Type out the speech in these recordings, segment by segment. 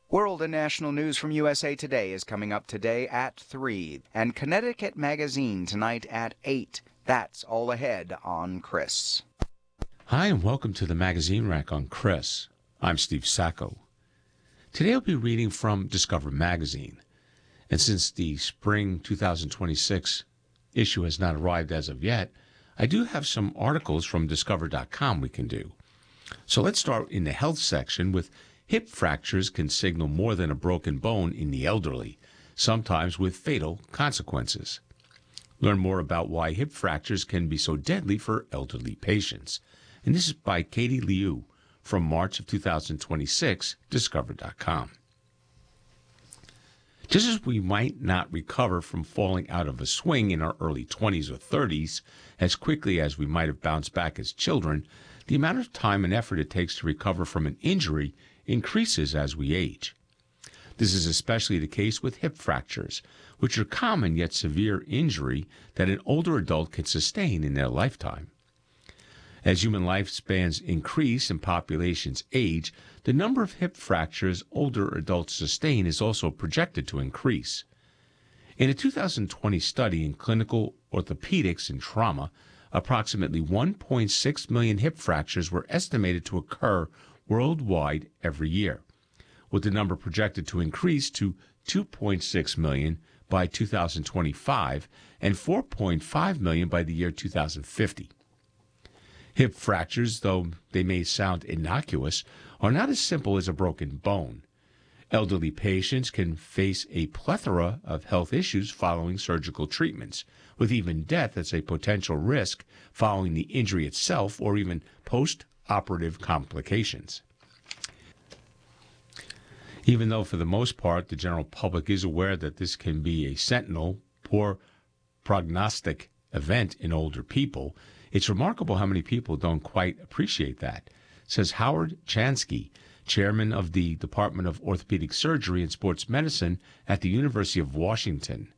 World and national news from USA Today is coming up today at 3, and Connecticut Magazine tonight at 8. That's all ahead on Chris. Hi, and welcome to the Magazine Rack on Chris. I'm Steve Sacco. Today I'll be reading from Discover Magazine. And since the spring 2026 issue has not arrived as of yet, I do have some articles from Discover.com we can do. So let's start in the health section with hip fractures can signal more than a broken bone in the elderly, sometimes with fatal consequences. Learn more about why hip fractures can be so deadly for elderly patients. And this is by Katie Liu from March of 2026, Discover.com. Just as we might not recover from falling out of a swing in our early 20s or 30s as quickly as we might have bounced back as children, the amount of time and effort it takes to recover from an injury increases as we age. This is especially the case with hip fractures, which are common yet severe injury that an older adult can sustain in their lifetime. As human lifespans increase and populations age, the number of hip fractures older adults sustain is also projected to increase. In a 2020 study in Clinical Orthopedics and Trauma, approximately 1.6 million hip fractures were estimated to occur worldwide every year, with the number projected to increase to 2.6 million by 2025 and 4.5 million by the year 2050. Hip fractures, though they may sound innocuous, are not as simple as a broken bone. Elderly patients can face a plethora of health issues following surgical treatments, with even death as a potential risk following the injury itself or even post-operative complications. Even though for the most part the general public is aware that this can be a sentinel, poor prognostic event in older people, it's remarkable how many people don't quite appreciate that, says Howard Chansky, chairman of the Department of Orthopedic Surgery and Sports Medicine at the University of Washington.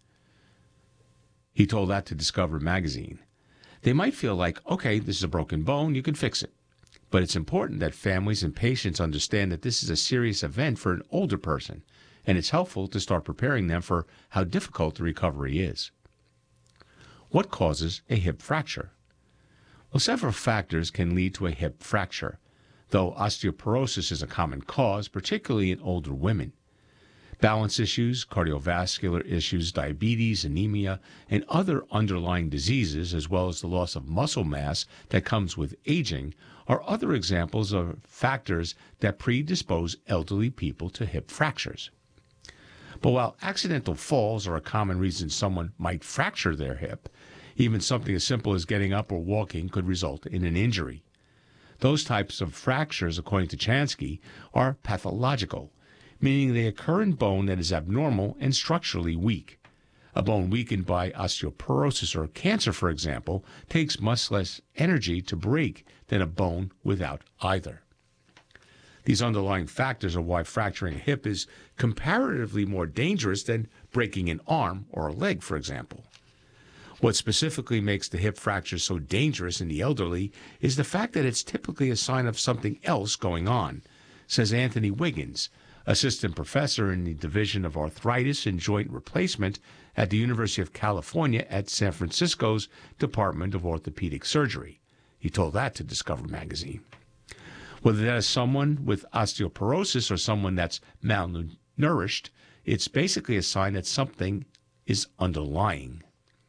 He told that to Discover Magazine. They might feel like, okay, this is a broken bone, you can fix it. But it's important that families and patients understand that this is a serious event for an older person, and it's helpful to start preparing them for how difficult the recovery is. What causes a hip fracture? Well, several factors can lead to a hip fracture, though osteoporosis is a common cause, particularly in older women. Balance issues, cardiovascular issues, diabetes, anemia, and other underlying diseases, as well as the loss of muscle mass that comes with aging, are other examples of factors that predispose elderly people to hip fractures. But while accidental falls are a common reason someone might fracture their hip, even something as simple as getting up or walking could result in an injury. Those types of fractures, according to Chansky, are pathological, meaning they occur in bone that is abnormal and structurally weak. A bone weakened by osteoporosis or cancer, for example, takes much less energy to break than a bone without either. These underlying factors are why fracturing a hip is comparatively more dangerous than breaking an arm or a leg, for example. What specifically makes the hip fracture so dangerous in the elderly is the fact that it's typically a sign of something else going on, says Anthony Wiggins, assistant professor in the Division of Arthritis and Joint Replacement at the University of California at San Francisco's Department of Orthopedic Surgery. He told that to Discover Magazine. Whether that is someone with osteoporosis or someone that's malnourished, it's basically a sign that something is underlying.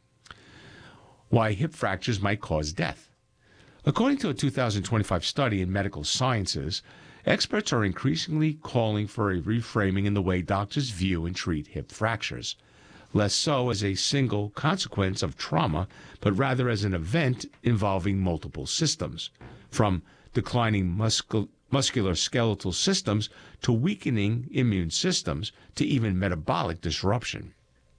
Why hip fractures might cause death. According to a 2025 study in Medical Sciences, experts are increasingly calling for a reframing in the way doctors view and treat hip fractures, less so as a single consequence of trauma, but rather as an event involving multiple systems, from declining muscular skeletal systems to weakening immune systems to even metabolic disruption.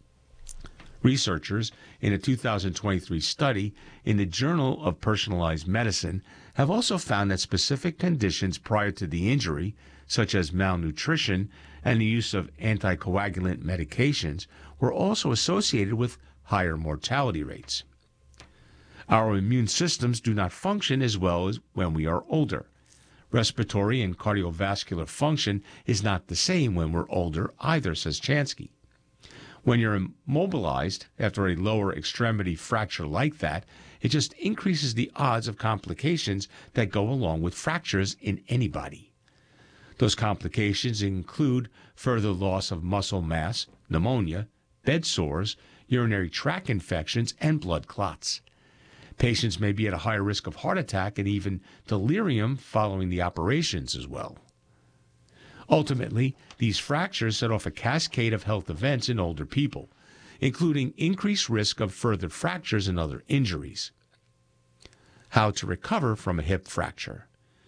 Researchers in a 2023 study in the Journal of Personalized Medicine have also found that specific conditions prior to the injury, such as malnutrition and the use of anticoagulant medications, were also associated with higher mortality rates. Our immune systems do not function as well as when we are older. Respiratory and cardiovascular function is not the same when we're older either, says Chansky. When you're immobilized after a lower extremity fracture like that, it just increases the odds of complications that go along with fractures in anybody. Those complications include further loss of muscle mass, pneumonia, bed sores, urinary tract infections, and blood clots. Patients may be at a higher risk of heart attack and even delirium following the operations as well. Ultimately, these fractures set off a cascade of health events in older people, including increased risk of further fractures and other injuries. How to recover from a hip fracture.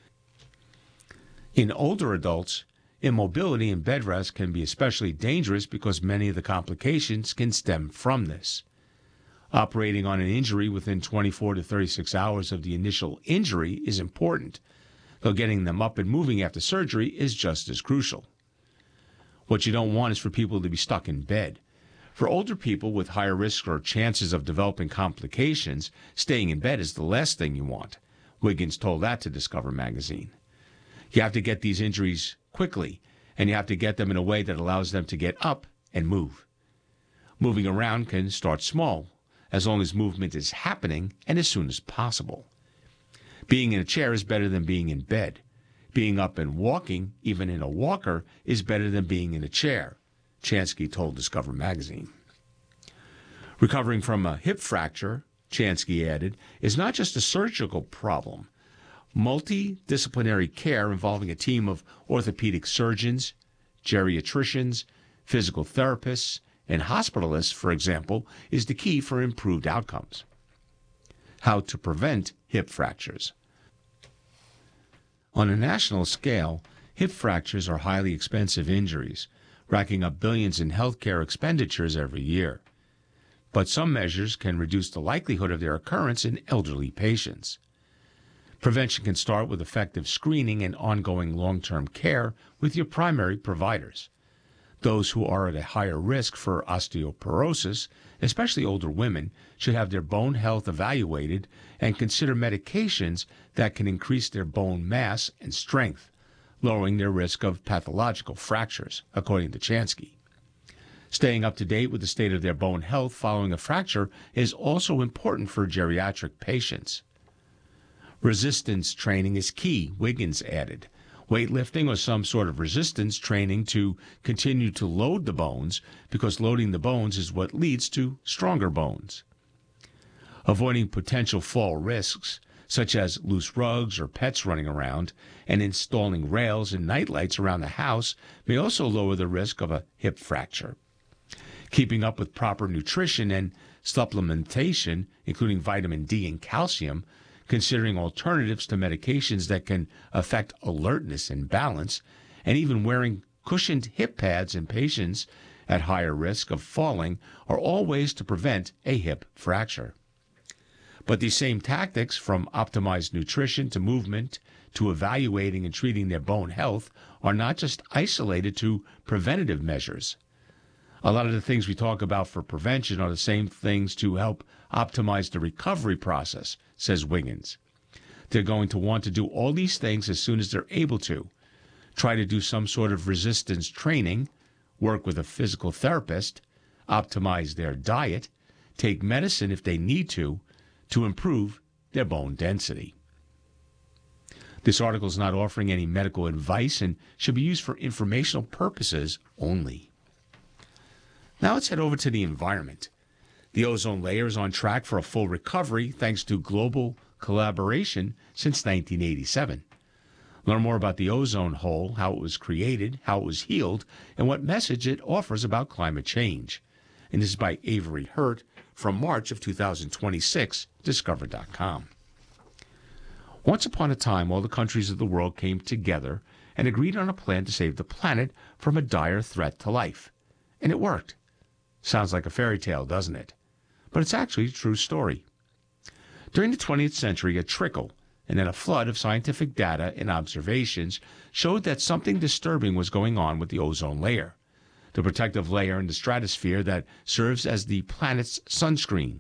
In older adults, immobility and bed rest can be especially dangerous because many of the complications can stem from this. Operating on an injury within 24 to 36 hours of the initial injury is important, though getting them up and moving after surgery is just as crucial. What you don't want is for people to be stuck in bed. For older people with higher risks or chances of developing complications, staying in bed is the last thing you want. Wiggins told that to Discover magazine. You have to get these injuries quickly, and you have to get them in a way that allows them to get up and move. Moving around can start small, as long as movement is happening and as soon as possible. Being in a chair is better than being in bed. Being up and walking, even in a walker, is better than being in a chair, Chansky told Discover magazine. Recovering from a hip fracture, Chansky added, is not just a surgical problem. Multidisciplinary care involving a team of orthopedic surgeons, geriatricians, physical therapists, and hospitalists, for example, is the key for improved outcomes. How to prevent hip fractures. On a national scale, hip fractures are highly expensive injuries, racking up billions in healthcare expenditures every year. But some measures can reduce the likelihood of their occurrence in elderly patients. Prevention can start with effective screening and ongoing long-term care with your primary providers. Those who are at a higher risk for osteoporosis, especially older women, should have their bone health evaluated and consider medications that can increase their bone mass and strength, lowering their risk of pathological fractures, according to Chansky. Staying up to date with the state of their bone health following a fracture is also important for geriatric patients. Resistance training is key, Wiggins added. Weightlifting or some sort of resistance training to continue to load the bones, because loading the bones is what leads to stronger bones. Avoiding potential fall risks, such as loose rugs or pets running around, and installing rails and nightlights around the house may also lower the risk of a hip fracture. Keeping up with proper nutrition and supplementation, including vitamin D and calcium, considering alternatives to medications that can affect alertness and balance, and even wearing cushioned hip pads in patients at higher risk of falling are all ways to prevent a hip fracture. But these same tactics, from optimized nutrition to movement to evaluating and treating their bone health, are not just isolated to preventative measures. A lot of the things we talk about for prevention are the same things to help optimize the recovery process, says Wiggins. They're going to want to do all these things as soon as they're able to. Try to do some sort of resistance training, work with a physical therapist, optimize their diet, take medicine if they need to improve their bone density. This article is not offering any medical advice and should be used for informational purposes only. Now let's head over to the environment. The ozone layer is on track for a full recovery thanks to global collaboration since 1987. Learn more about the ozone hole, how it was created, how it was healed, and what message it offers about climate change. And this is by Avery Hurt from March of 2026, Discover.com. Once upon a time, all the countries of the world came together and agreed on a plan to save the planet from a dire threat to life. And it worked. Sounds like a fairy tale, doesn't it? But it's actually a true story. During the 20th century, a trickle and then a flood of scientific data and observations showed that something disturbing was going on with the ozone layer, the protective layer in the stratosphere that serves as the planet's sunscreen,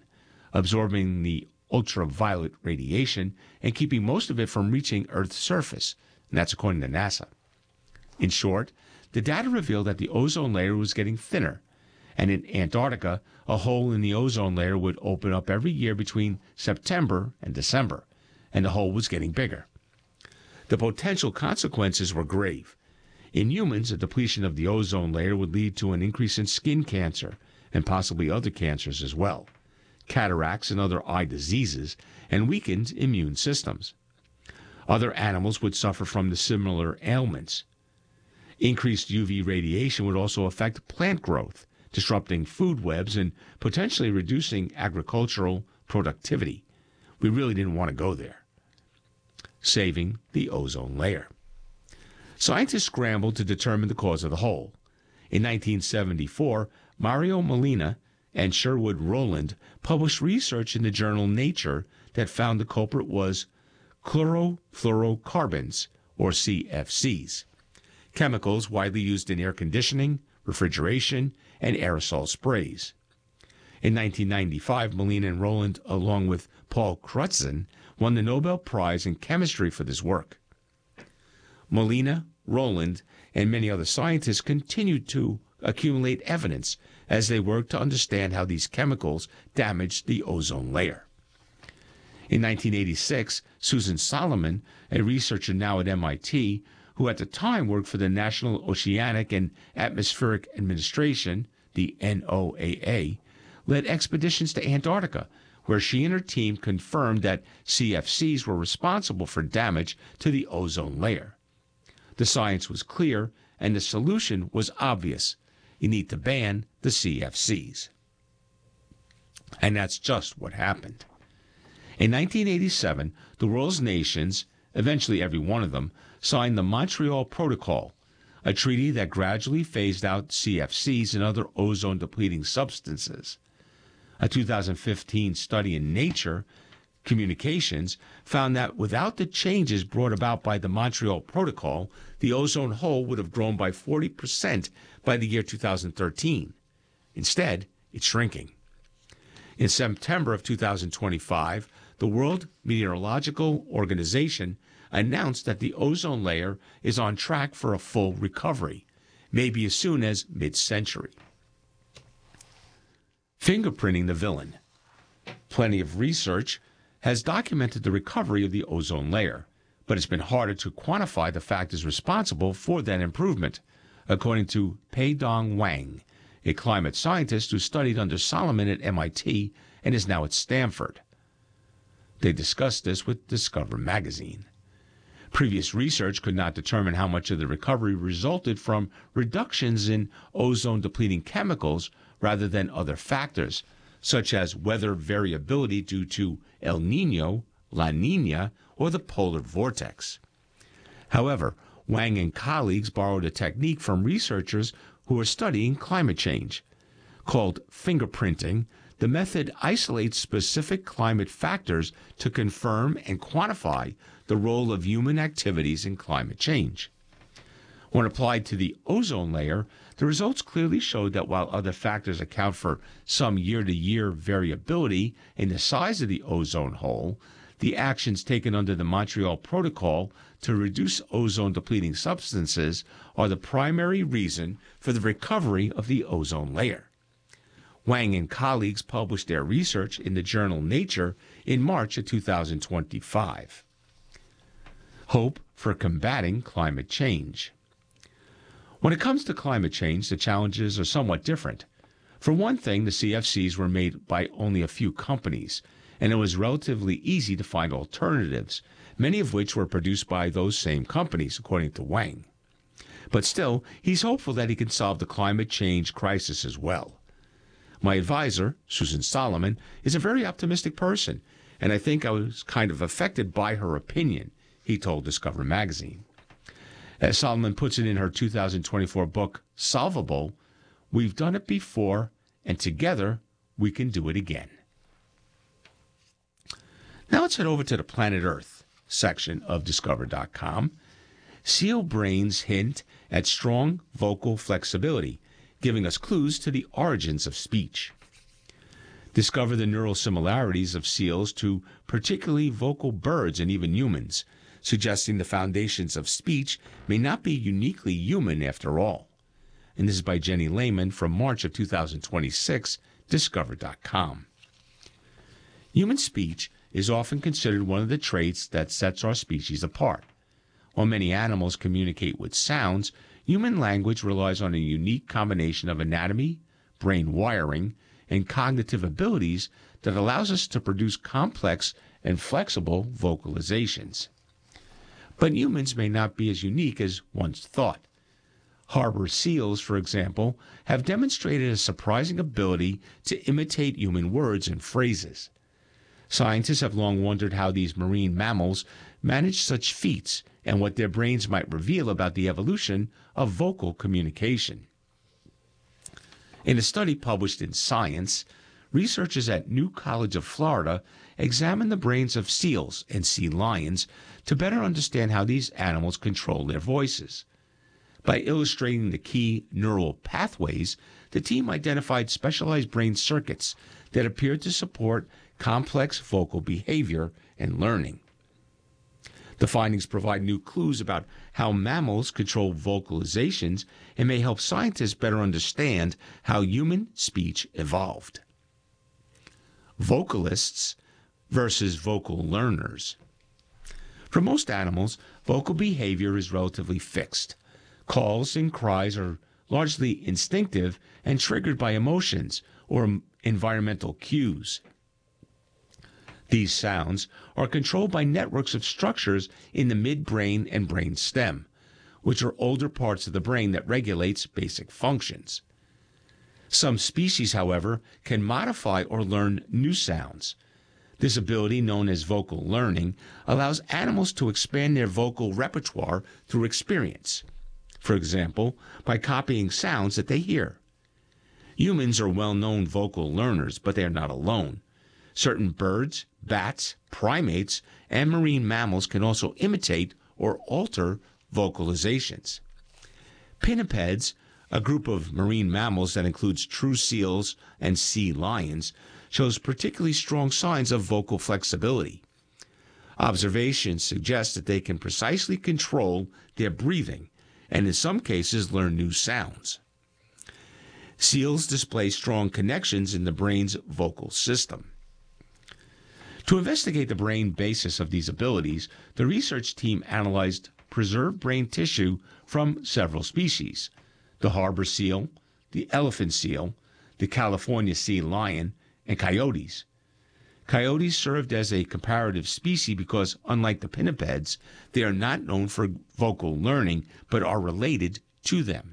absorbing the ultraviolet radiation and keeping most of it from reaching Earth's surface, and that's according to NASA. In short, the data revealed that the ozone layer was getting thinner, and in Antarctica, a hole in the ozone layer would open up every year between September and December, and the hole was getting bigger. The potential consequences were grave. In humans, a depletion of the ozone layer would lead to an increase in skin cancer and possibly other cancers as well, cataracts and other eye diseases, and weakened immune systems. Other animals would suffer from the similar ailments. Increased UV radiation would also affect plant growth, disrupting food webs and potentially reducing agricultural productivity. We really didn't want to go there. Saving the ozone layer. Scientists scrambled to determine the cause of the hole. In 1974, Mario Molina and Sherwood Rowland published research in the journal Nature that found the culprit was chlorofluorocarbons, or CFCs, chemicals widely used in air conditioning, refrigeration, and aerosol sprays. In 1995, Molina and Rowland, along with Paul Crutzen, won the Nobel Prize in Chemistry for this work. Molina, Rowland, and many other scientists continued to accumulate evidence as they worked to understand how these chemicals damaged the ozone layer. In 1986, Susan Solomon, a researcher now at MIT, who at the time worked for the National Oceanic and Atmospheric Administration, the NOAA, led expeditions to Antarctica, where she and her team confirmed that CFCs were responsible for damage to the ozone layer. The science was clear, and the solution was obvious. You need to ban the CFCs. And that's just what happened. In 1987, the world's nations, eventually every one of them, signed the Montreal Protocol, a treaty that gradually phased out CFCs and other ozone-depleting substances. A 2015 study in Nature Communications found that without the changes brought about by the Montreal Protocol, the ozone hole would have grown by 40% by the year 2013. Instead, it's shrinking. In September of 2025, the World Meteorological Organization announced that the ozone layer is on track for a full recovery, maybe as soon as mid-century. Fingerprinting the villain. Plenty of research has documented the recovery of the ozone layer, but it's been harder to quantify the factors responsible for that improvement, according to Peidong Wang, a climate scientist who studied under Solomon at MIT and is now at Stanford. They discussed this with Discover magazine. Previous research could not determine how much of the recovery resulted from reductions in ozone-depleting chemicals rather than other factors, such as weather variability due to El Niño, La Niña, or the polar vortex. However, Wang and colleagues borrowed a technique from researchers who are studying climate change. Called fingerprinting, the method isolates specific climate factors to confirm and quantify the role of human activities in climate change. When applied to the ozone layer, the results clearly showed that while other factors account for some year-to-year variability in the size of the ozone hole, the actions taken under the Montreal Protocol to reduce ozone-depleting substances are the primary reason for the recovery of the ozone layer. Wang and colleagues published their research in the journal Nature in March of 2025. Hope for combating climate change. When it comes to climate change, the challenges are somewhat different. For one thing, the CFCs were made by only a few companies, and it was relatively easy to find alternatives, many of which were produced by those same companies, according to Wang. But still, he's hopeful that he can solve the climate change crisis as well. My advisor, Susan Solomon, is a very optimistic person, and I think I was kind of affected by her opinion, he told Discover magazine. As Solomon puts it in her 2024 book, Solvable, we've done it before, and together we can do it again. Now let's head over to the Planet Earth section of Discover.com. Seal brains hint at strong vocal flexibility, giving us clues to the origins of speech. Discover the neural similarities of seals to particularly vocal birds and even humans. suggesting the foundations of speech may not be uniquely human after all. And this is by Jenny Lehman from March of 2026, Discover.com. Human speech is often considered one of the traits that sets our species apart. While many animals communicate with sounds, human language relies on a unique combination of anatomy, brain wiring, and cognitive abilities that allows us to produce complex and flexible vocalizations. But humans may not be as unique as once thought. Harbor seals, for example, have demonstrated a surprising ability to imitate human words and phrases. Scientists have long wondered how these marine mammals manage such feats and what their brains might reveal about the evolution of vocal communication. In a study published in Science, researchers at New College of Florida examined the brains of seals and sea lions to better understand how these animals control their voices. By illustrating the key neural pathways, the team identified specialized brain circuits that appeared to support complex vocal behavior and learning. The findings provide new clues about how mammals control vocalizations and may help scientists better understand how human speech evolved. Vocalists versus vocal learners. For most animals, vocal behavior is relatively fixed. Calls and cries are largely instinctive and triggered by emotions or environmental cues. These sounds are controlled by networks of structures in the midbrain and brain stem, which are older parts of the brain that regulates basic functions. Some species, however, can modify or learn new sounds. This ability, known as vocal learning, allows animals to expand their vocal repertoire through experience. For example, by copying sounds that they hear. Humans are well-known vocal learners, but they are not alone. Certain birds, bats, primates, and marine mammals can also imitate or alter vocalizations. Pinnipeds, a group of marine mammals that includes true seals and sea lions, shows particularly strong signs of vocal flexibility. Observations suggest that they can precisely control their breathing and in some cases learn new sounds. Seals display strong connections in the brain's vocal system. To investigate the brain basis of these abilities, the research team analyzed preserved brain tissue from several species: the harbor seal, the elephant seal, the California sea lion, and coyotes. Coyotes served as a comparative species because, unlike the pinnipeds, they are not known for vocal learning but are related to them.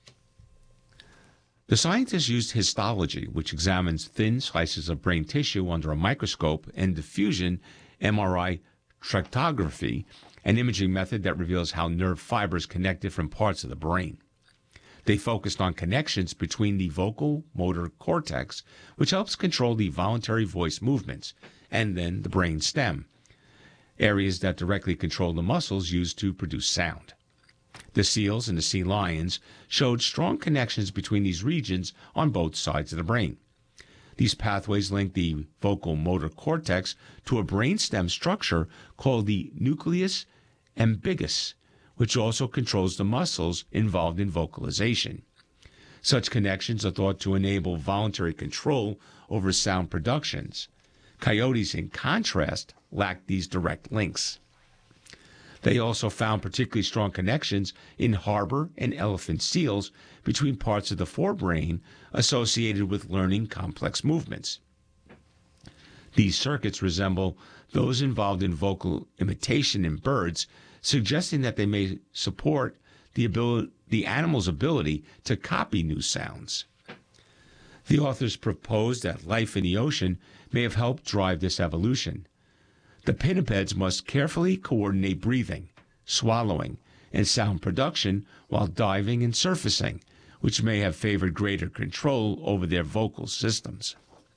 The scientists used histology, which examines thin slices of brain tissue under a microscope, and diffusion MRI tractography, an imaging method that reveals how nerve fibers connect different parts of the brain. They focused on connections between the vocal motor cortex, which helps control the voluntary voice movements, and then the brain stem, areas that directly control the muscles used to produce sound. The seals and the sea lions showed strong connections between these regions on both sides of the brain. These pathways link the vocal motor cortex to a brainstem structure called the nucleus ambiguus, which also controls the muscles involved in vocalization. Such connections are thought to enable voluntary control over sound productions. Coyotes, in contrast, lack these direct links. They also found particularly strong connections in harbor and elephant seals between parts of the forebrain associated with learning complex movements. These circuits resemble those involved in vocal imitation in birds, suggesting that they may support the animal's ability to copy new sounds. The authors proposed that life in the ocean may have helped drive this evolution. The pinnipeds must carefully coordinate breathing, swallowing, and sound production while diving and surfacing, which may have favored greater control over their vocal systems.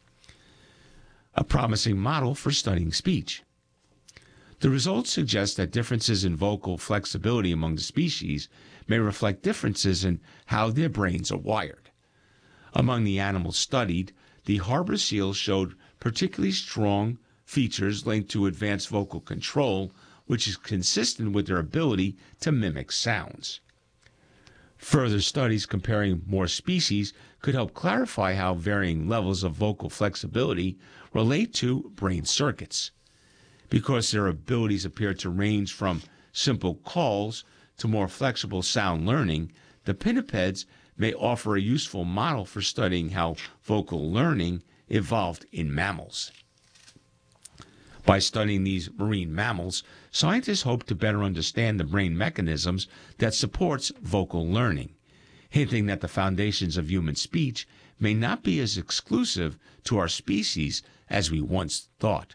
A promising model for studying speech. The results suggest that differences in vocal flexibility among the species may reflect differences in how their brains are wired. Among the animals studied, the harbor seal showed particularly strong features linked to advanced vocal control, which is consistent with their ability to mimic sounds. Further studies comparing more species could help clarify how varying levels of vocal flexibility relate to brain circuits. Because their abilities appear to range from simple calls to more flexible sound learning, the pinnipeds may offer a useful model for studying how vocal learning evolved in mammals. By studying these marine mammals, scientists hope to better understand the brain mechanisms that supports vocal learning, hinting that the foundations of human speech may not be as exclusive to our species as we once thought.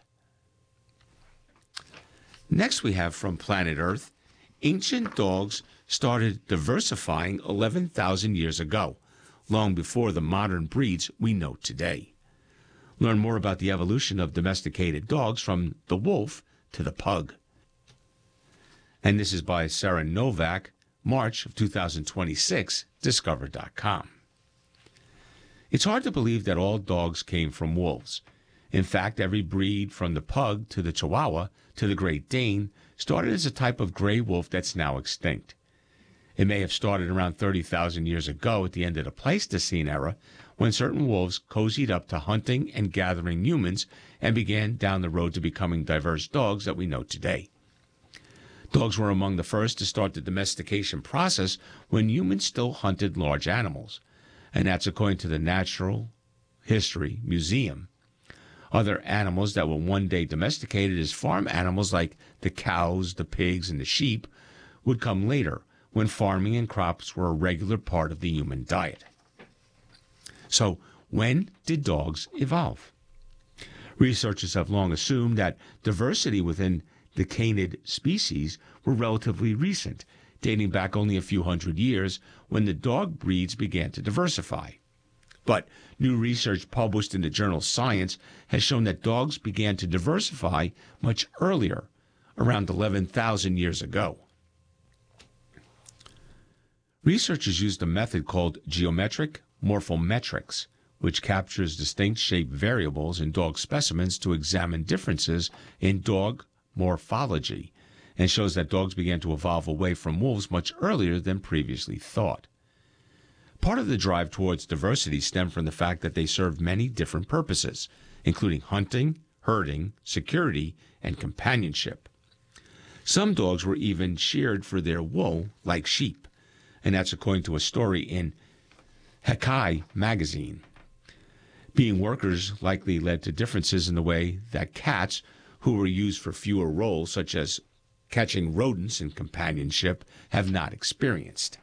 Next we have from Planet Earth, ancient dogs started diversifying 11,000 years ago, long before the modern breeds we know today. Learn more about the evolution of domesticated dogs from the wolf to the pug. And this is by Sarah Novak, March of 2026, Discover.com. It's hard to believe that all dogs came from wolves. In fact, every breed from the pug to the Chihuahua to the Great Dane started as a type of gray wolf that's now extinct. It may have started around 30,000 years ago at the end of the Pleistocene era, when certain wolves cozied up to hunting and gathering humans and began down the road to becoming diverse dogs that we know today. Dogs were among the first to start the domestication process when humans still hunted large animals, and that's according to the Natural History Museum. Other animals that were one day domesticated as farm animals like the cows, the pigs, and the sheep would come later, when farming and crops were a regular part of the human diet. So, when did dogs evolve? Researchers have long assumed that diversity within the canid species were relatively recent, dating back only a few hundred years when the dog breeds began to diversify. But new research published in the journal Science has shown that dogs began to diversify much earlier, around 11,000 years ago. Researchers used a method called geometric morphometrics, which captures distinct shape variables in dog specimens to examine differences in dog morphology, and shows that dogs began to evolve away from wolves much earlier than previously thought. Part of the drive towards diversity stemmed from the fact that they served many different purposes, including hunting, herding, security, and companionship. Some dogs were even sheared for their wool, like sheep, and that's according to a story in Hekkai magazine. Being workers likely led to differences in the way that cats, who were used for fewer roles, such as catching rodents and companionship, have not experienced.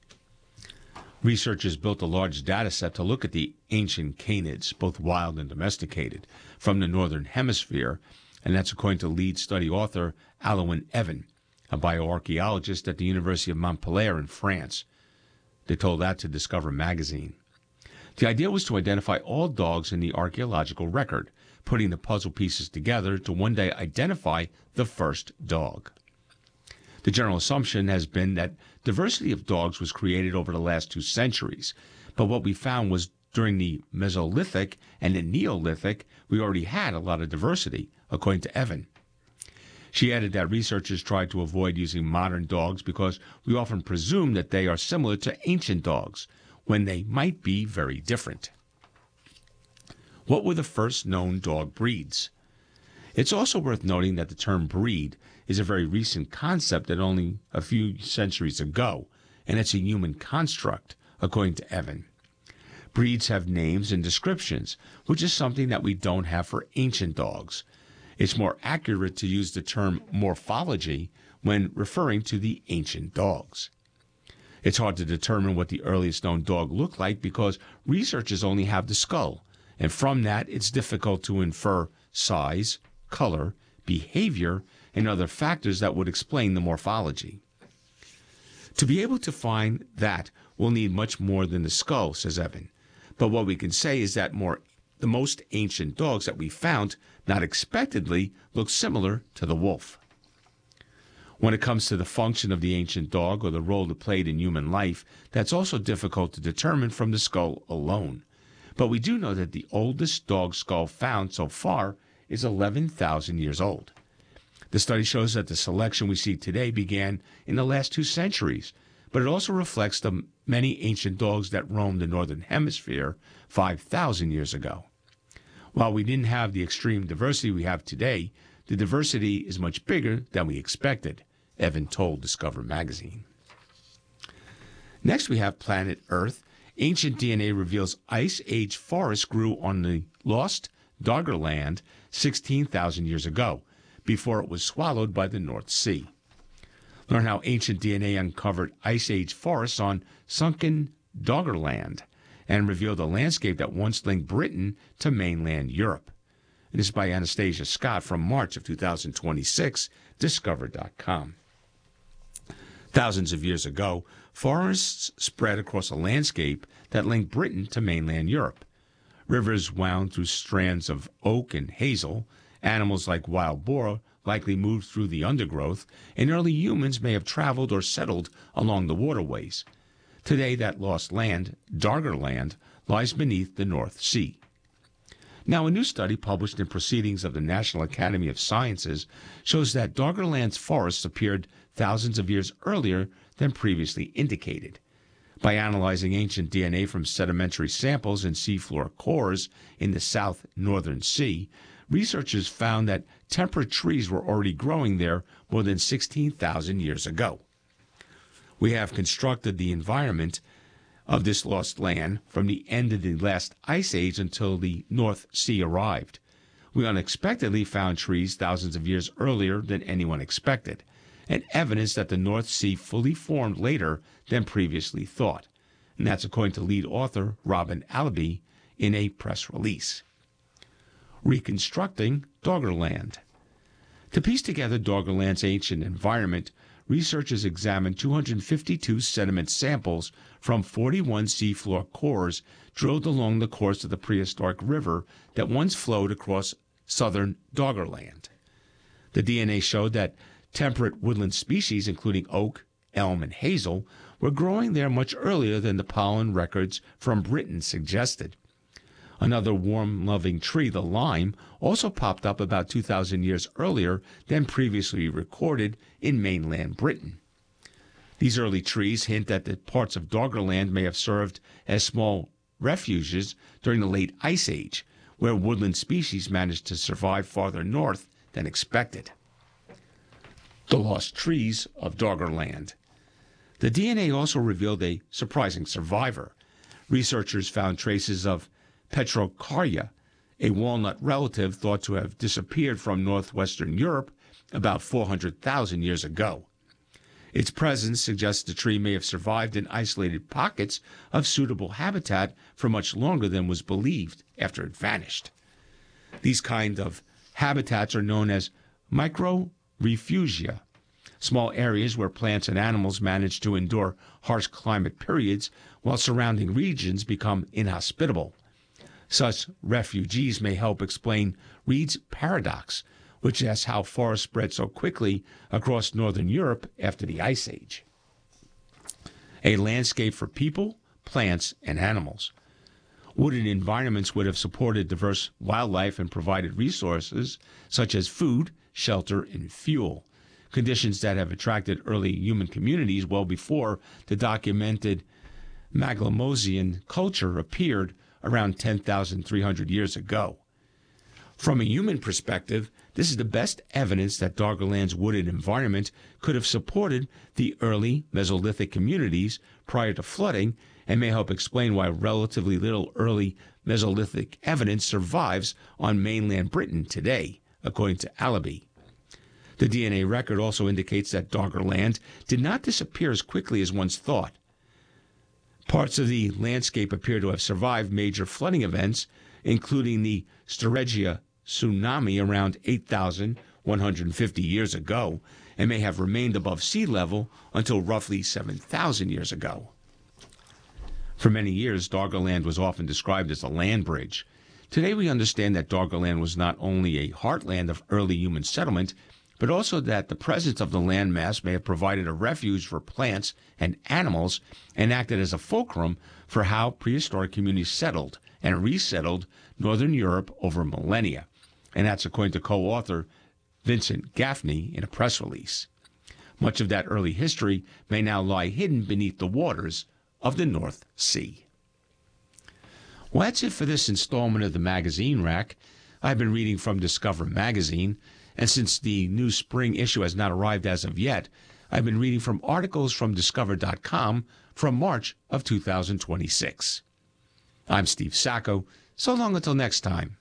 Researchers built a large data set to look at the ancient canids, both wild and domesticated, from the northern hemisphere, and that's according to lead study author Alwyn Evan, a bioarchaeologist at the University of Montpellier in France. They told that to Discover magazine. The idea was to identify all dogs in the archaeological record, putting the puzzle pieces together to one day identify the first dog. The general assumption has been that diversity of dogs was created over the last 2 centuries, but what we found was during the Mesolithic and the Neolithic, we already had a lot of diversity, according to Evan. She added that researchers tried to avoid using modern dogs because we often presume that they are similar to ancient dogs, when they might be very different. What were the first known dog breeds? It's also worth noting that the term breed is a very recent concept that only a few centuries ago, and it's a human construct, according to Evan. Breeds have names and descriptions, which is something that we don't have for ancient dogs. It's more accurate to use the term morphology when referring to the ancient dogs. It's hard to determine what the earliest known dog looked like because researchers only have the skull, and from that it's difficult to infer size, color, behavior, and other factors that would explain the morphology. To be able to find that, we'll need much more than the skull, says Evan. But what we can say is that the most ancient dogs that we found, not expectedly, look similar to the wolf. When it comes to the function of the ancient dog or the role it played in human life, that's also difficult to determine from the skull alone. But we do know that the oldest dog skull found so far is 11,000 years old. The study shows that the selection we see today began in the last 2 centuries, but it also reflects the many ancient dogs that roamed the northern hemisphere 5,000 years ago. While we didn't have the extreme diversity we have today, the diversity is much bigger than we expected, Evan told Discover magazine. Next, we have Planet Earth. Ancient DNA reveals Ice Age forests grew on the lost Doggerland 16,000 years ago, before it was swallowed by the North Sea. Learn how ancient DNA uncovered Ice Age forests on sunken Doggerland and revealed a landscape that once linked Britain to mainland Europe. It is by Anastasia Scott from March of 2026, Discover.com. Thousands of years ago, forests spread across a landscape that linked Britain to mainland Europe. Rivers wound through strands of oak and hazel. Animals like wild boar likely moved through the undergrowth, and early humans may have traveled or settled along the waterways. Today, that lost land, Doggerland, lies beneath the North Sea. Now, a new study published in Proceedings of the National Academy of Sciences shows that Doggerland's forests appeared thousands of years earlier than previously indicated. By analyzing ancient DNA from sedimentary samples in seafloor cores in the South Northern Sea, researchers found that temperate trees were already growing there more than 16,000 years ago. We have constructed the environment of this lost land from the end of the last ice age until the North Sea arrived. We unexpectedly found trees thousands of years earlier than anyone expected, and evidence that the North Sea fully formed later than previously thought. And that's according to lead author Robin Alabi in a press release. Reconstructing Doggerland. To piece together Doggerland's ancient environment, researchers examined 252 sediment samples from 41 seafloor cores drilled along the course of the prehistoric river that once flowed across southern Doggerland. The DNA showed that temperate woodland species, including oak, elm, and hazel, were growing there much earlier than the pollen records from Britain suggested. Another warm-loving tree, the lime, also popped up about 2,000 years earlier than previously recorded in mainland Britain. These early trees hint that the parts of Doggerland may have served as small refuges during the late Ice Age, where woodland species managed to survive farther north than expected. The lost trees of Doggerland. The DNA also revealed a surprising survivor. Researchers found traces of Petrocarya, a walnut relative thought to have disappeared from northwestern Europe about 400,000 years ago. Its presence suggests the tree may have survived in isolated pockets of suitable habitat for much longer than was believed after it vanished. These kind of habitats are known as microrefugia, small areas where plants and animals manage to endure harsh climate periods while surrounding regions become inhospitable. Such refugees may help explain Reed's paradox, which asks how forests spread so quickly across northern Europe after the Ice Age. A landscape for people, plants, and animals. Wooded environments would have supported diverse wildlife and provided resources such as food, shelter, and fuel, conditions that have attracted early human communities well before the documented Maglemosian culture appeared around 10,300 years ago. From a human perspective, this is the best evidence that Doggerland's wooded environment could have supported the early Mesolithic communities prior to flooding and may help explain why relatively little early Mesolithic evidence survives on mainland Britain today, according to Alabi. The DNA record also indicates that Doggerland did not disappear as quickly as once thought. Parts of the landscape appear to have survived major flooding events, including the Storeggia tsunami around 8,150 years ago, and may have remained above sea level until roughly 7,000 years ago. For many years, Doggerland was often described as a land bridge. Today we understand that Doggerland was not only a heartland of early human settlement, but also that the presence of the landmass may have provided a refuge for plants and animals and acted as a fulcrum for how prehistoric communities settled and resettled northern Europe over millennia. And that's according to co-author Vincent Gaffney in a press release. Much of that early history may now lie hidden beneath the waters of the North Sea. Well, that's it for this installment of the Magazine Rack. I've been reading from Discover Magazine, and since the new spring issue has not arrived as of yet, I've been reading from articles from Discover.com from March of 2026. I'm Steve Sacco. So long until next time.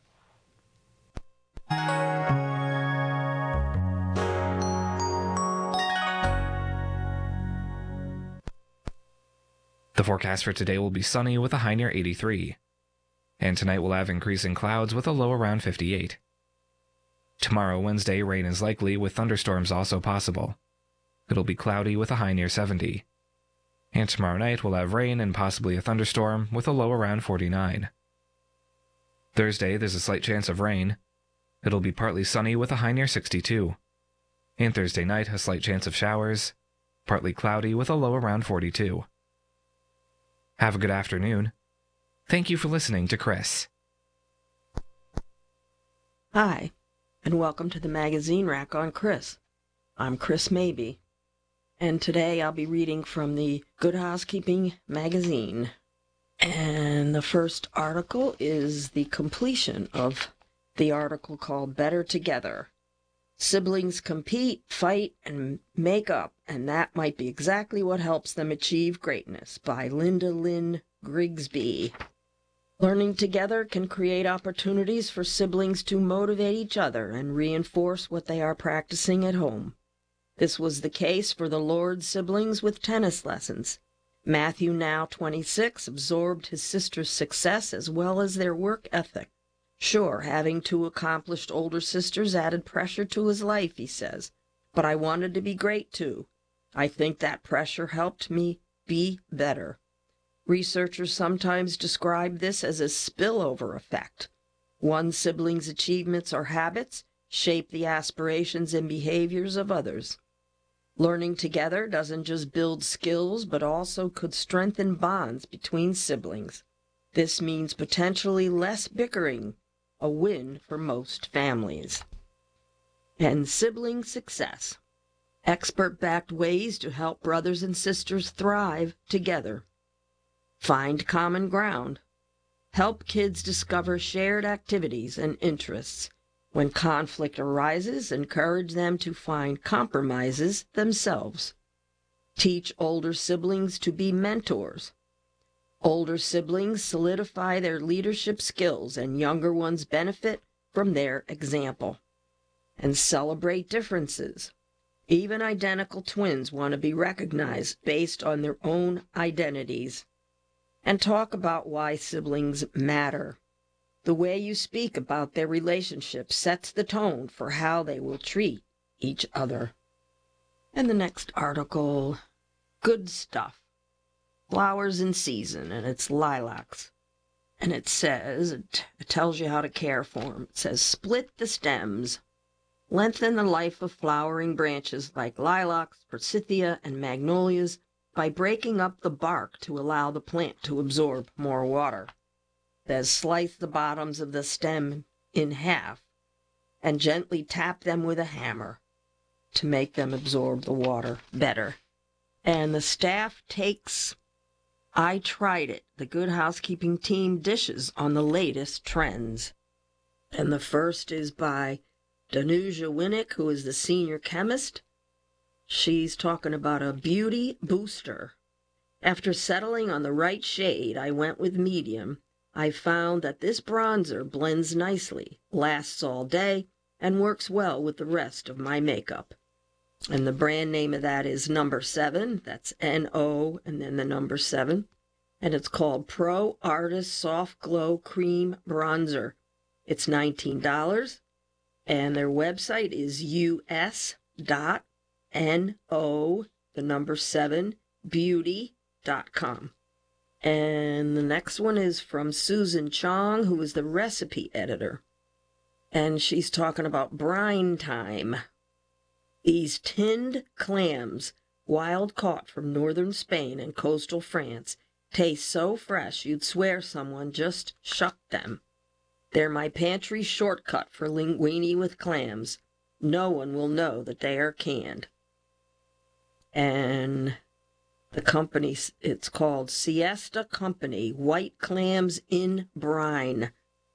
The forecast for today will be sunny with a high near 83. And tonight we'll have increasing clouds with a low around 58. Tomorrow, Wednesday, rain is likely with thunderstorms also possible. It'll be cloudy with a high near 70. And tomorrow night we'll have rain and possibly a thunderstorm with a low around 49. Thursday, there's a slight chance of rain. It'll be partly sunny with a high near 62. And Thursday night, a slight chance of showers, partly cloudy with a low around 42. Have a good afternoon. Thank you for listening to Chris. Hi, and welcome to the Magazine Rack on Chris. I'm Chris Mabey, and today I'll be reading from the Good Housekeeping magazine. And the first article is the completion of the article called Better Together. Siblings compete, fight, and make up, and that might be exactly what helps them achieve greatness, by Linda Lynn Grigsby. Learning together can create opportunities for siblings to motivate each other and reinforce what they are practicing at home. This was the case for the Lord siblings with tennis lessons. Matthew, now 26, absorbed his sister's success as well as their work ethic. Sure, having two accomplished older sisters added pressure to his life, he says, but I wanted to be great too. I think that pressure helped me be better. Researchers sometimes describe this as a spillover effect. One sibling's achievements or habits shape the aspirations and behaviors of others. Learning together doesn't just build skills, but also could strengthen bonds between siblings. This means potentially less bickering, a win for most families. And sibling success. Expert-backed ways to help brothers and sisters thrive together. Find common ground. Help kids discover shared activities and interests. When conflict arises, encourage them to find compromises themselves. Teach older siblings to be mentors. Older siblings solidify their leadership skills, and younger ones benefit from their example. And celebrate differences. Even identical twins want to be recognized based on their own identities. And talk about why siblings matter. The way you speak about their relationship sets the tone for how they will treat each other. And the next article, Good Stuff. Flowers in season, and it's lilacs. And it says, it tells you how to care for them. It says, split the stems. Lengthen the life of flowering branches like lilacs, forsythia, and magnolias by breaking up the bark to allow the plant to absorb more water. Then slice the bottoms of the stem in half and gently tap them with a hammer to make them absorb the water better. And the staff takes I Tried It, the Good Housekeeping team dishes on the latest trends. And the first is by Danuja Winnick, who is the senior chemist. She's talking about a beauty booster. After settling on the right shade, I went with medium. I found that this bronzer blends nicely, lasts all day, and works well with the rest of my makeup. And the brand name of that is Number 7. That's N-O and then the number 7. And it's called Pro Artist Soft Glow Cream Bronzer. It's $19. And their website is us.no, the number 7, beauty.com. And the next one is from Susan Chong, who is the recipe editor. And she's talking about brine time. These tinned clams, wild caught from northern Spain and coastal France, taste so fresh you'd swear someone just shucked them. They're my pantry shortcut for linguine with clams. no one will know that they are canned. And the company, it's called Siesta Company White Clams in Brine.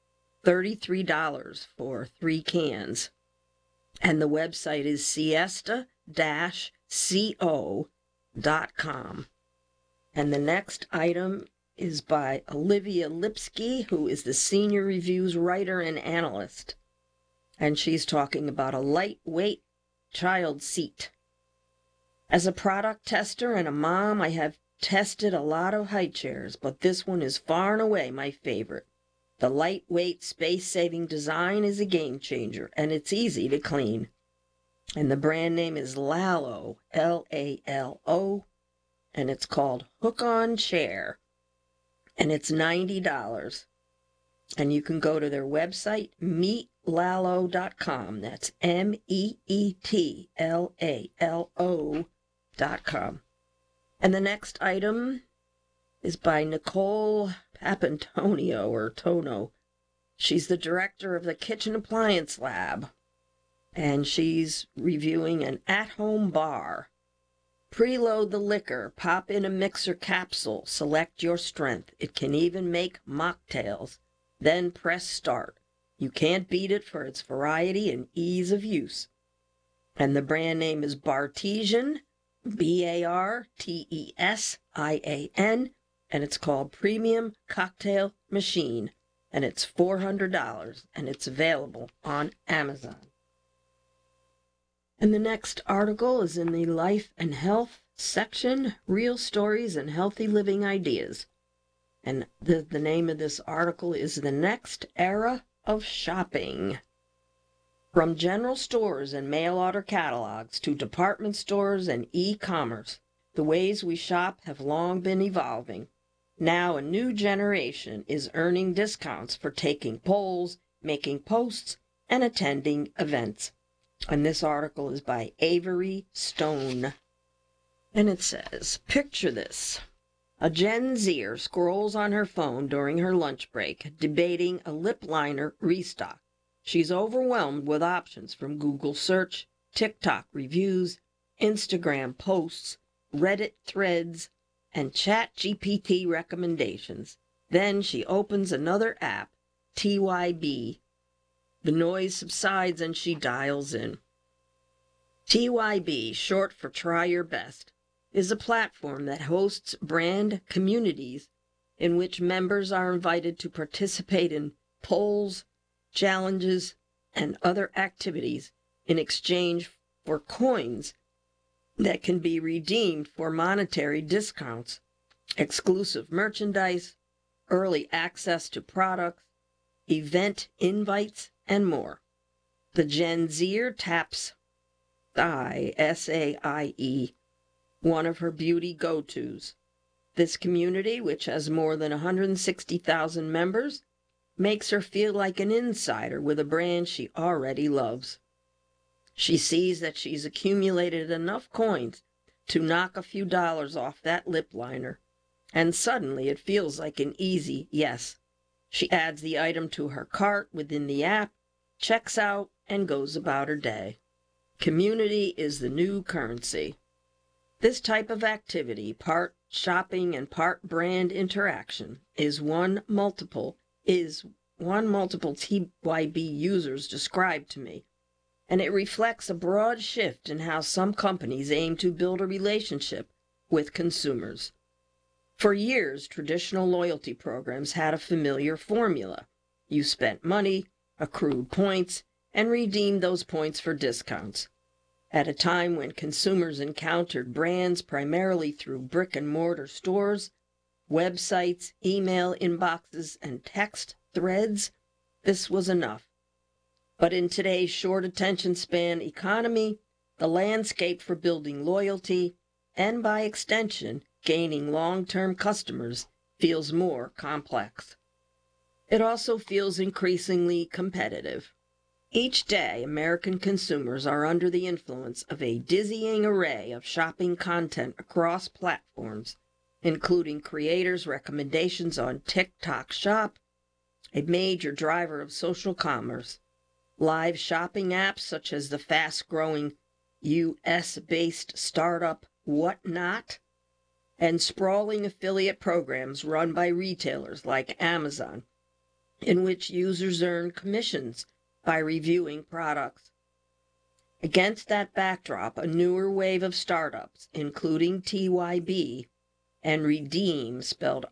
$33 for 3 cans. And the website is siesta-co.com. And the next item is by Olivia Lipsky, who is the Senior Reviews writer and analyst. And she's talking about a lightweight child seat. As a product tester and a mom, I have tested a lot of high chairs, but this one is far and away my favorite. The lightweight, space-saving design is a game changer, and it's easy to clean. And the brand name is Lalo, L-A-L-O, and it's called Hook-On Chair, and it's $90. And you can go to their website, meetlalo.com. That's meetlalo.com. And the next item is by Nicole Papantonio, or Tono. She's the director of the Kitchen Appliance Lab, and she's reviewing an at-home bar. Preload the liquor, pop in a mixer capsule, select your strength. It can even make mocktails. Then press start. You can't beat it for its variety and ease of use. And the brand name is Bartesian, B-A-R-T-E-S-I-A-N, and it's called Premium Cocktail Machine, and it's $400, and it's available on Amazon. And the next article is in the Life and Health section, Real Stories and Healthy Living Ideas. And the name of this article is The Next Era of Shopping. From general stores and mail-order catalogs to department stores and e-commerce, the ways we shop have long been evolving. Now a new generation is earning discounts for taking polls, making posts, and attending events. And this article is by Avery Stone. And it says, picture this. A Gen Zer scrolls on her phone during her lunch break, debating a lip liner restock. She's overwhelmed with options from Google search, TikTok reviews, Instagram posts, Reddit threads, and ChatGPT recommendations. Then she opens another app, TYB. The noise subsides and she dials in. TYB, short for Try Your Best, is a platform that hosts brand communities in which members are invited to participate in polls, challenges, and other activities in exchange for coins that can be redeemed for monetary discounts, exclusive merchandise, early access to products, event invites, and more. The Gen Zer taps Saie, S-A-I-E, one of her beauty go-tos. This community, which has more than 160,000 members, makes her feel like an insider with a brand she already loves. She sees that she's accumulated enough coins to knock a few dollars off that lip liner, and suddenly it feels like an easy yes. She adds the item to her cart within the app, checks out, and goes about her day. Community is the new currency. This type of activity, part shopping and part brand interaction, is one multiple TYB users described to me, and it reflects a broad shift in how some companies aim to build a relationship with consumers. For years, traditional loyalty programs had a familiar formula. You spent money, accrued points, and redeemed those points for discounts. At a time when consumers encountered brands primarily through brick-and-mortar stores, websites, email inboxes, and text threads, this was enough. But in today's short attention span economy, the landscape for building loyalty, and by extension, gaining long-term customers, feels more complex. It also feels increasingly competitive. Each day, American consumers are under the influence of a dizzying array of shopping content across platforms, including creators' recommendations on TikTok Shop, a major driver of social commerce, live shopping apps such as the fast-growing US-based startup Whatnot, and sprawling affiliate programs run by retailers like Amazon, in which users earn commissions by reviewing products. Against that backdrop, a newer wave of startups, including TYB and Redeem, spelled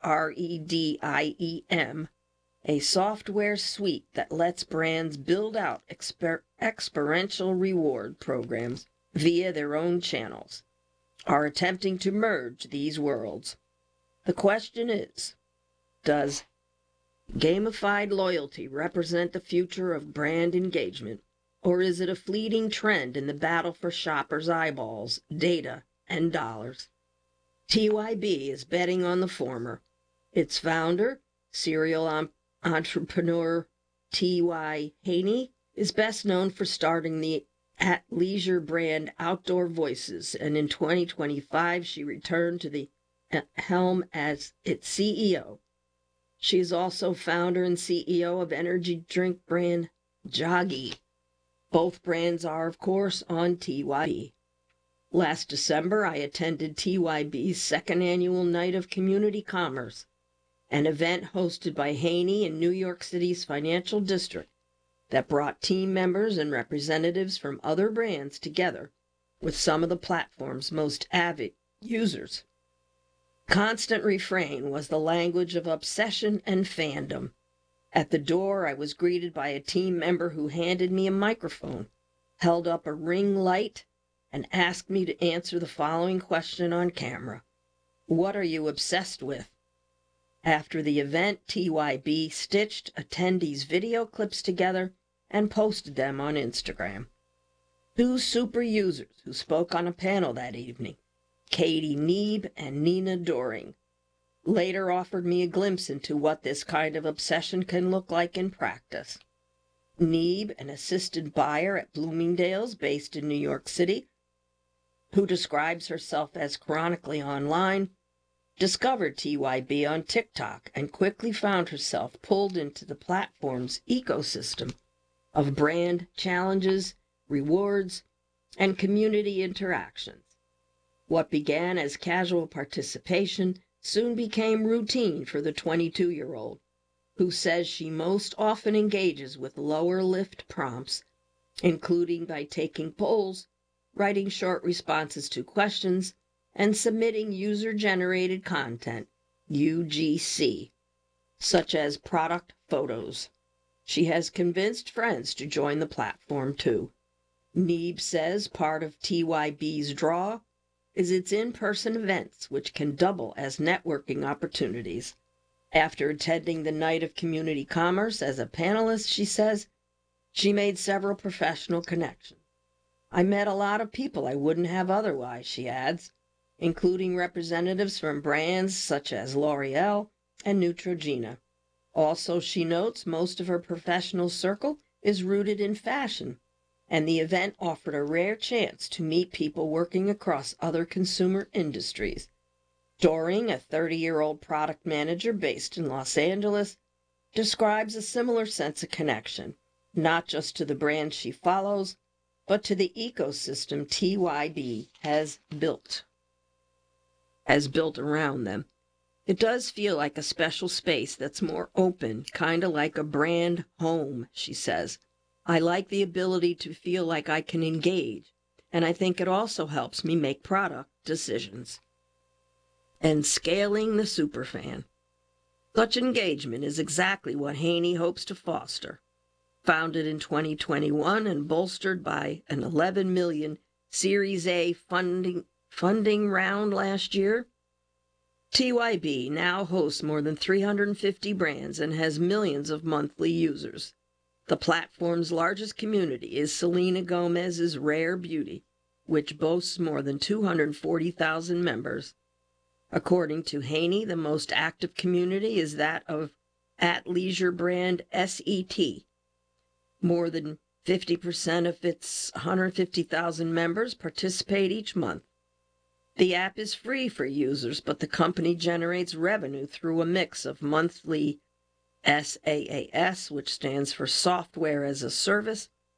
REDIEM, a software suite that lets brands build out experiential reward programs via their own channels, are attempting to merge these worlds. The question is, does gamified loyalty represent the future of brand engagement, or is it a fleeting trend in the battle for shoppers' eyeballs, data, and dollars? TYB is betting on the former. Its founder, serial entrepreneur T.Y. Haney, is best known for starting the at-leisure brand Outdoor Voices, and in 2025 she returned to the helm as its CEO. She is also founder and CEO of energy drink brand Joggy. Both brands are, of course, on TYB. Last December, I attended TYB's second annual Night of Community Commerce, an event hosted by Haney in New York City's financial district that brought team members and representatives from other brands together with some of the platform's most avid users. Constant refrain was the language of obsession and fandom. At the door, I was greeted by a team member who handed me a microphone, held up a ring light, and asked me to answer the following question on camera: "What are you obsessed with?" After the event, TYB stitched attendees' video clips together and posted them on Instagram. Two super users who spoke on a panel that evening, Katie Neeb and Nina Doring, later offered me a glimpse into what this kind of obsession can look like in practice. Neeb, an assistant buyer at Bloomingdale's based in New York City, who describes herself as chronically online, discovered TYB on TikTok and quickly found herself pulled into the platform's ecosystem of brand challenges, rewards, and community interactions. What began as casual participation soon became routine for the 22-year-old, who says she most often engages with lower lift prompts, including by taking polls, writing short responses to questions, and submitting user-generated content, UGC, such as product photos. She has convinced friends to join the platform, too. Neeb says part of TYB's draw is its in-person events, which can double as networking opportunities. After attending the Night of Community Commerce as a panelist, she says, she made several professional connections. I met a lot of people I wouldn't have otherwise, she adds, including representatives from brands such as L'Oreal and Neutrogena. Also, she notes, most of her professional circle is rooted in fashion, and the event offered a rare chance to meet people working across other consumer industries. Doring, a 30-year-old product manager based in Los Angeles, describes a similar sense of connection, not just to the brands she follows, but to the ecosystem TYB has built around them. It does feel like a special space that's more open, kind of like a brand home, she says. I like the ability to feel like I can engage, and I think it also helps me make product decisions. And scaling the superfan. Such engagement is exactly what Haney hopes to foster. Founded in 2021 and bolstered by an $11 million Series A funding round last year, TYB now hosts more than 350 brands and has millions of monthly users. The platform's largest community is Selena Gomez's Rare Beauty, which boasts more than 240,000 members. According to Haney, the most active community is that of at-leisure brand SET. More than 50% of its 150,000 members participate each month. The app is free for users, but the company generates revenue through a mix of monthly SaaS, which stands for Software as a Service,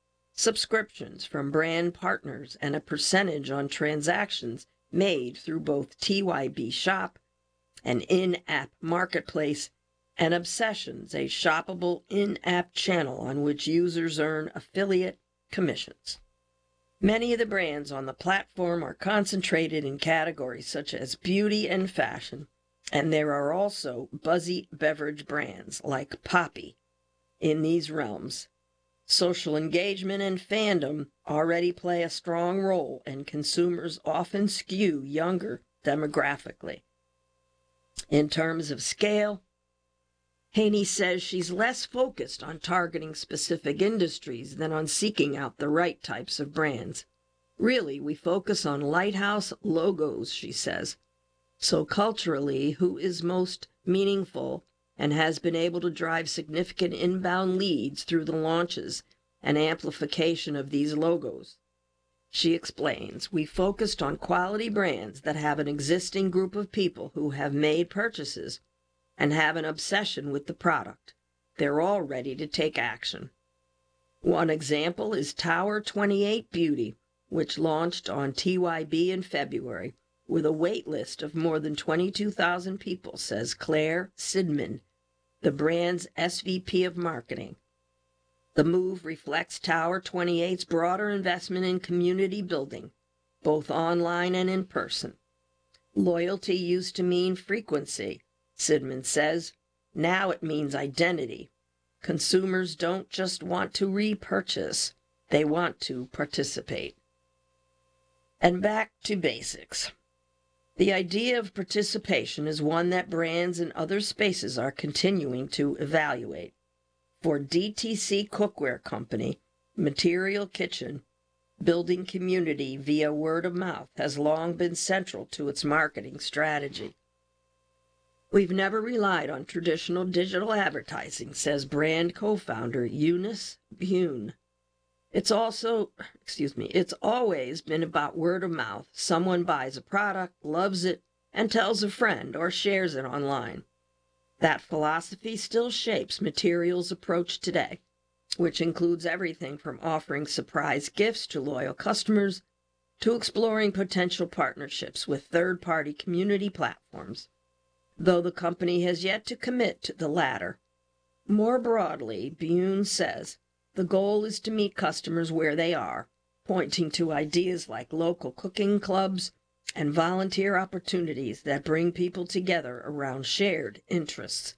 subscriptions from brand partners, and a percentage on transactions made through both TYB Shop, an in-app marketplace, and Obsessions, a shoppable in-app channel on which users earn affiliate commissions. Many of the brands on the platform are concentrated in categories such as beauty and fashion, and there are also buzzy beverage brands like Poppi in these realms. Social engagement and fandom already play a strong role, and consumers often skew younger demographically. In terms of scale, Haney says she's less focused on targeting specific industries than on seeking out the right types of brands. Really, we focus on lighthouse logos, she says. So culturally, who is most meaningful and has been able to drive significant inbound leads through the launches and amplification of these logos? She explains, we focused on quality brands that have an existing group of people who have made purchases and have an obsession with the product. They're all ready to take action. One example is Tower 28 Beauty, which launched on TYB in February with a wait list of more than 22,000 people, says Claire Sidman, the brand's SVP of marketing. The move reflects Tower 28's broader investment in community building, both online and in person. Loyalty used to mean frequency, Sidman says. Now it means identity. Consumers don't just want to repurchase, they want to participate. And back to basics. The idea of participation is one that brands in other spaces are continuing to evaluate. For DTC Cookware Company, Material Kitchen, building community via word of mouth has long been central to its marketing strategy. We've never relied on traditional digital advertising, says brand co-founder Eunice Bune. It's always been about word of mouth. Someone buys a product, loves it, and tells a friend or shares it online. That philosophy still shapes Material's approach today, which includes everything from offering surprise gifts to loyal customers to exploring potential partnerships with third-party community platforms, though the company has yet to commit to the latter. More broadly, Bune says, the goal is to meet customers where they are, pointing to ideas like local cooking clubs and volunteer opportunities that bring people together around shared interests.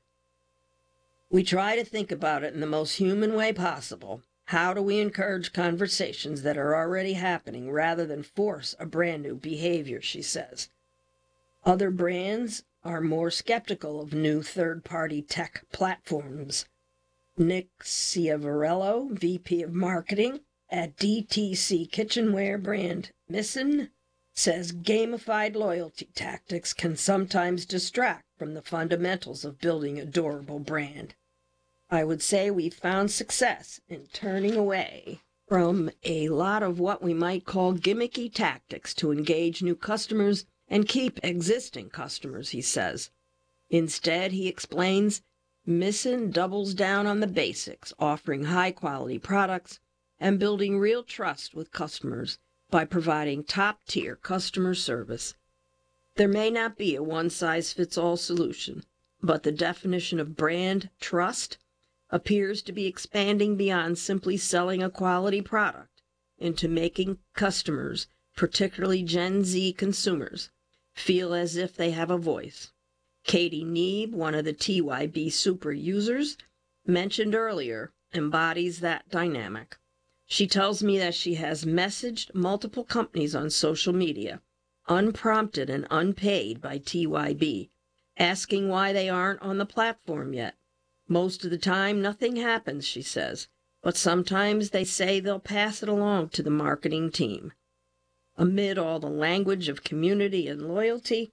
We try to think about it in the most human way possible. How do we encourage conversations that are already happening rather than force a brand new behavior, she says. Other brands are more skeptical of new third-party tech platforms. Nick Ciavarello, VP of Marketing at DTC kitchenware brand Missin, says gamified loyalty tactics can sometimes distract from the fundamentals of building a durable brand. I would say we've found success in turning away from a lot of what we might call gimmicky tactics to engage new customers and keep existing customers, he says. Instead, he explains, Missin doubles down on the basics, offering high-quality products and building real trust with customers by providing top-tier customer service. There may not be a one-size-fits-all solution, but the definition of brand trust appears to be expanding beyond simply selling a quality product into making customers, particularly Gen Z consumers, feel as if they have a voice. Katie Neeb, one of the TYB super users mentioned earlier, embodies that dynamic. She tells me that she has messaged multiple companies on social media, unprompted and unpaid by TYB, asking why they aren't on the platform yet. Most of the time, nothing happens, she says, but sometimes they say they'll pass it along to the marketing team. Amid all the language of community and loyalty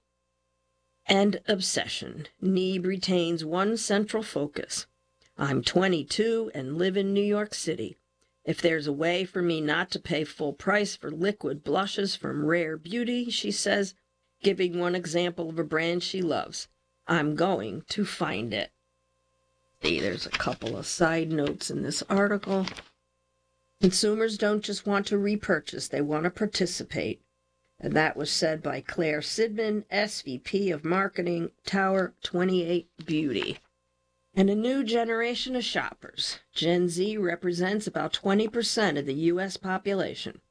and obsession, Neeb retains one central focus. I'm 22 and live in New York City. If there's a way for me not to pay full price for liquid blushes from Rare Beauty, she says, giving one example of a brand she loves, I'm going to find it. See, there's a couple of side notes in this article. Consumers don't just want to repurchase, they want to participate. And that was said by Claire Sidman, SVP of Marketing, Tower 28 Beauty. And a new generation of shoppers. Gen Z represents about 20% of the U.S. population.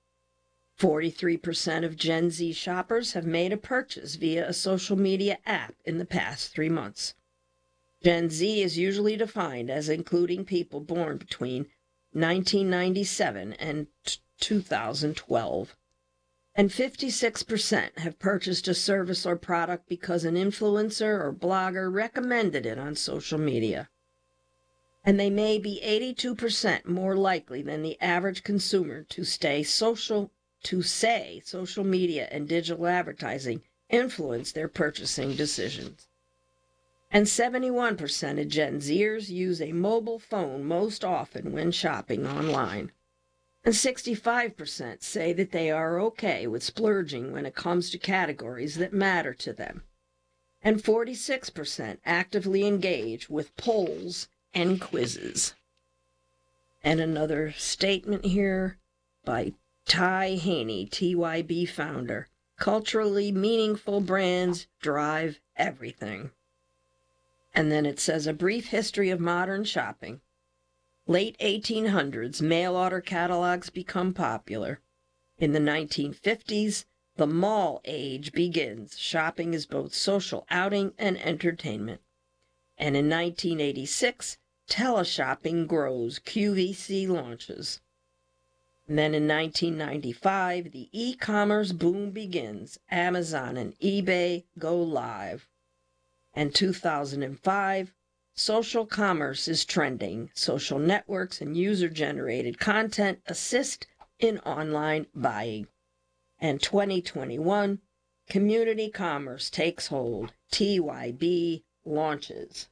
43% of Gen Z shoppers have made a purchase via a social media app in the past 3 months. Gen Z is usually defined as including people born between 1997 and 2012. And 56% have purchased a service or product because an influencer or blogger recommended it on social media. And they may be 82% more likely than the average consumer to say social media and digital advertising influence their purchasing decisions. And 71% of Gen Zers use a mobile phone most often when shopping online. And 65% say that they are okay with splurging when it comes to categories that matter to them. And 46% actively engage with polls and quizzes. And another statement here by Ty Haney, TYB founder. Culturally meaningful brands drive everything. And then it says, a brief history of modern shopping. Late 1800s, mail-order catalogs become popular. In the 1950s, the mall age begins. Shopping is both social outing and entertainment. And in 1986, teleshopping grows. QVC launches. And then in 1995, the e-commerce boom begins. Amazon and eBay go live. And 2005, social commerce is trending. Social networks and user-generated content assist in online buying. And 2021, community commerce takes hold. TYB launches.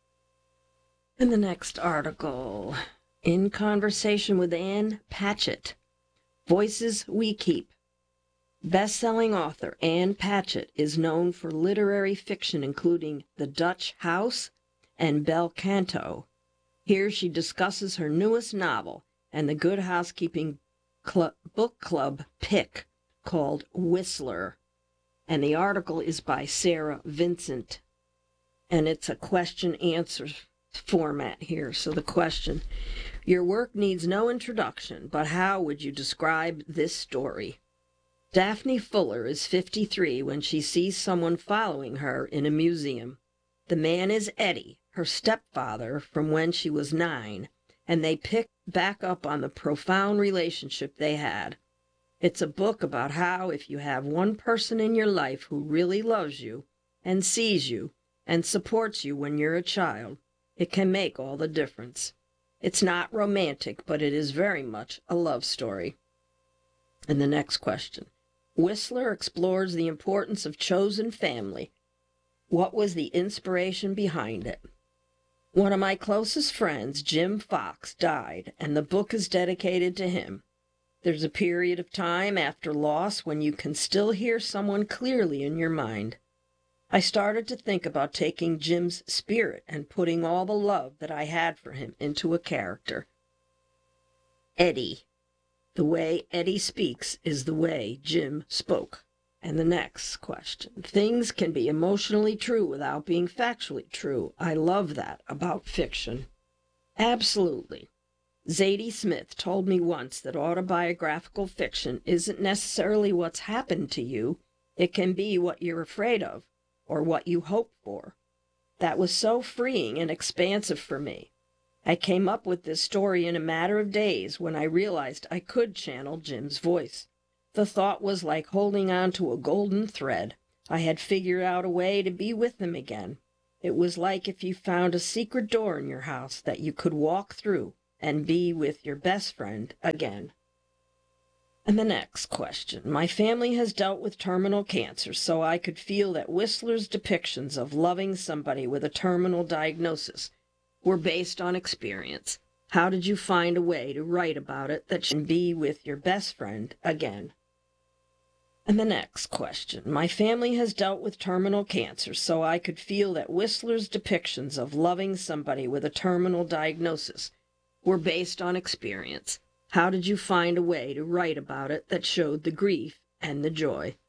In the next article, in conversation with Ann Patchett, Voices We Keep. Best-selling author Ann Patchett is known for literary fiction including The Dutch House and Bel Canto. Here she discusses her newest novel and the Good Housekeeping book club pick called Whistler. And the article is by Sarah Vincent. And it's a question-answer format here. So the question, your work needs no introduction, but how would you describe this story? Daphne Fuller is 53 when she sees someone following her in a museum. The man is Eddie, her stepfather from when she was 9, and they pick back up on the profound relationship they had. It's a book about how if you have one person in your life who really loves you and sees you and supports you when you're a child, it can make all the difference. It's not romantic, but it is very much a love story. And the next question. Whistler explores the importance of chosen family. What was the inspiration behind it? One of my closest friends, Jim Fox, died, and the book is dedicated to him. There's a period of time after loss when you can still hear someone clearly in your mind. I started to think about taking Jim's spirit and putting all the love that I had for him into a character. Eddie. The way Eddie speaks is the way Jim spoke. And the next question. Things can be emotionally true without being factually true. I love that about fiction. Absolutely. Zadie Smith told me once that autobiographical fiction isn't necessarily what's happened to you. It can be what you're afraid of or what you hope for. That was so freeing and expansive for me. I came up with this story in a matter of days when I realized I could channel Jim's voice. The thought was like holding on to a golden thread. I had figured out a way to be with him again. It was like if you found a secret door in your house that you could walk through and be with your best friend again. And the next question. My family has dealt with terminal cancer, so I could feel that Whistler's depictions of loving somebody with a terminal diagnosis were based on experience. How did you find a way to write about it that you can be with your best friend again? And the next question. My family has dealt with terminal cancer, so I could feel that Whistler's depictions of loving somebody with a terminal diagnosis were based on experience. How did you find a way to write about it that showed the grief and the joy?